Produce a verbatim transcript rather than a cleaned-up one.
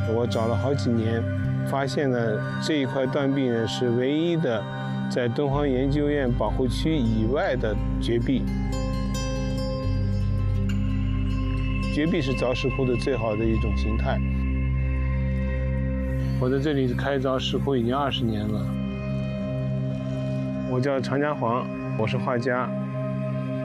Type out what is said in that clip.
我找了好几年，发现呢这一块断壁呢是唯一的在敦煌研究院保护区以外的绝壁。绝壁是凿石窟的最好的一种形态。我在这里开凿石窟已经二十年了。我叫常家煌，我是画家。